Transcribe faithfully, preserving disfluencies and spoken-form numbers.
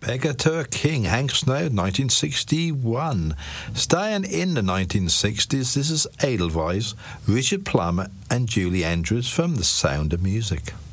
Beggar to a King, Hank Snow, nineteen sixty-one. Staying in the nineteen sixties, this is Edelweiss, Richard Plummer and Julie Andrews from The Sound of Music.